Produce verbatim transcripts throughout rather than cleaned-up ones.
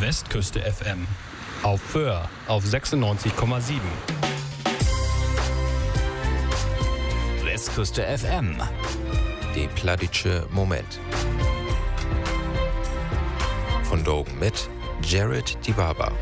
Westküste F M. Auf Föhr auf sechsundneunzig Komma sieben. Westküste F M. Der Plattdütsche Moment. Von Dogen mit Jared Dibaba.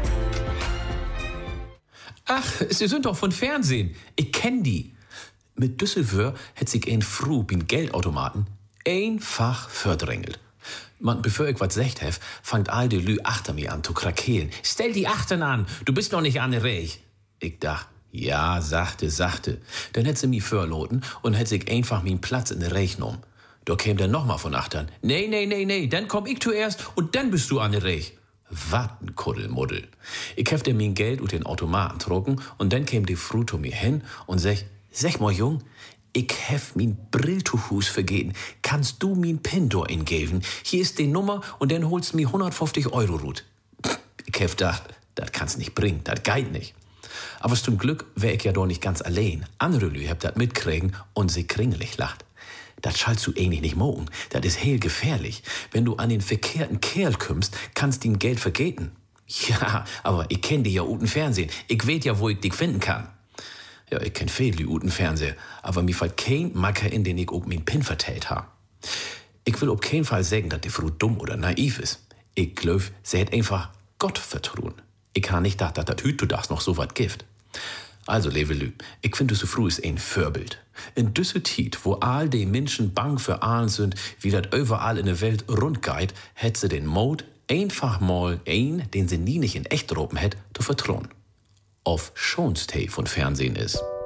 Ach, Sie sind doch von Fernsehen. Ich kenn die. Mit Düsseldorf hätt sich ein Fru bin Geldautomaten einfach verdrängelt. Man, bevor ich was secht hef, fangt all de Lü achter mir an zu krakeelen. Stell die Achten an, du bist noch nicht an der Reich. Ich dach, ja, sachte, sachte. Dann hätt sie mi verloten und hätt sich einfach min Platz in der Reich genommen. Da käm der noch mal von achtern. Nee, nee, nee, nee, dann komm ich zuerst und dann bist du an der Reich. Wat n Kuddelmuddel. Ich hef dir min Geld und den Automaten trocken und dann käm die Fru zu mir hin und sech, sech mal Jung, ich hef min Brilltuchhus vergeten. Kannst du min Pin do ingeben? Hier ist die Nummer und dann holst mi hundertfünfzig Euro rut. Ich hef gedacht, das kannst nicht bringen, das geht nicht. Aber zum Glück wär ich ja doch nicht ganz allein. Andere Lü hab dat mitkriegen und sie kringelig lacht. Das schallst du ähnlich nicht mogen. Das ist heel gefährlich. Wenn du an den verkehrten Kerl kümmst, kannst ihm Geld vergeten. Ja, aber ich kenn dich ja uten Fernsehen. Ich weet ja, wo ich dich finden kann. Ja, ich kenn viel uten Fernseher, aber mir fällt kein Macker in, den ich auch min Pin vertellt ha. Ich will auf keinen Fall sagen, dass die Frau dumm oder naiv ist. Ich glaub, sie hat einfach Gott vertrauen. Ich kann nicht dacht, dass das Hüt du das noch so wat gibt. Also, Levelü, ich finde, so früh ist ein Vorbild. In düsse Tiet, wo all die Menschen bang für allen sind, wie das überall in der Welt rund geht, hätt sie den Mut, einfach mal ein, den sie nie nicht in echt droben hätt, zu vertrauen. Auf Schonstay von Fernsehen ist.